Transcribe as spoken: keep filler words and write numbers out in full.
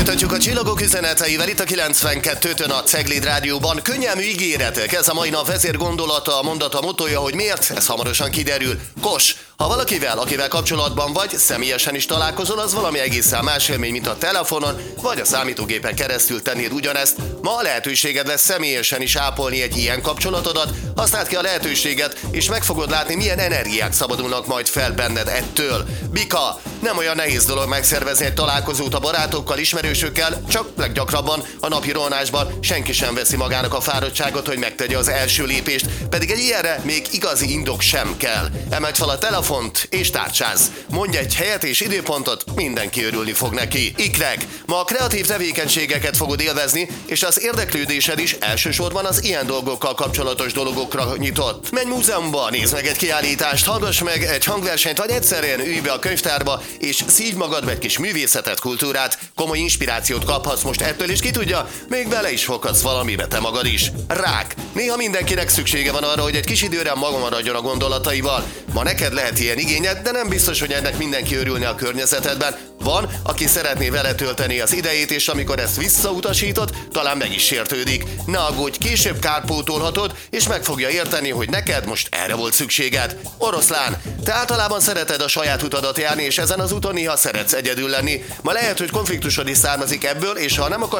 Folytatjuk a csillagok üzeneteivel itt a kilencvenkettőtön a Cegléd Rádióban. Könnyelmű ígéretek, ez a mai nap vezér gondolata, a mondata, motója, hogy miért, ez hamarosan kiderül. Kos, ha valakivel, akivel kapcsolatban vagy, személyesen is találkozol, az valami egészen más élmény, mint a telefonon, vagy a számítógépen keresztül tennéd ugyanezt. Ma a lehetőséged lesz személyesen is ápolni egy ilyen kapcsolatodat, használd ki a lehetőséget, és meg fogod látni, milyen energiák szabadulnak majd fel benned ettől. Bika, nem olyan nehéz dolog megszervezni egy találkozót a barátokkal, ismerősökkel, csak leggyakrabban a napi rohanásban senki sem veszi magának a fáradtságot, hogy megtegye az első lépést, pedig egy ilyenre még igazi indok sem kell. Emeld fel a telefont és tárcsáz. Mondj egy helyet és időpontot, mindenki örülni fog neki. Ikrek, ma a kreatív tevékenységeket fogod élvezni, és az érdeklődésed is elsősorban az ilyen dolgokkal kapcsolatos dolgokra nyitott. Menj múzeumba, nézd meg egy kiállítást, hallgass meg egy hangversenyt, vagy egyszerűen ülj be a könyvtárba, és szívj magadba egy kis művészetet, kultúrát, komoly inspirációt kaphatsz most ettől, és ki tudja, még bele is foghatsz valamibe te magad is. Rák, néha mindenkinek szüksége van arra, hogy egy kis időre maga maradjon a gondolataival. Ma neked lehet ilyen igényed, de nem biztos, hogy ennek mindenki örülne a környezetedben. Van, aki szeretné vele tölteni az idejét, és amikor ezt visszautasítod, talán meg is sértődik. Ne aggódj, később kárpótolhatod, és meg fogja érteni, hogy neked most erre volt szükséged. Oroszlán, te általában szereted a saját utadat járni, és ezen az úton néha szeretsz egyedül lenni. Ma lehet, hogy konfliktusod is származik ebből, és ha nem akar